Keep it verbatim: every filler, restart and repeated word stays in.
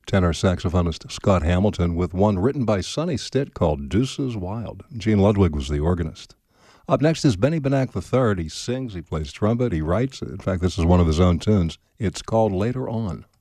tenor saxophonist Scott Hamilton with one written by Sonny Stitt called Deuces Wild. Gene Ludwig was the organist. Up next is Benny Benack the third. He sings, he plays trumpet, he writes. In fact, this is one of his own tunes. It's called Later On.